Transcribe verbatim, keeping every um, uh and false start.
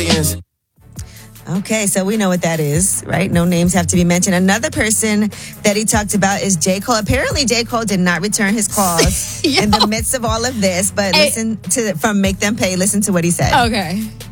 millions. Okay, so we know what that is, right? No names have to be mentioned. Another person that he talked about is J. Cole. Apparently, J. Cole did not return his calls in the midst of all of this, but Hey. listen to from Make Them Pay. Listen to what he said. Okay.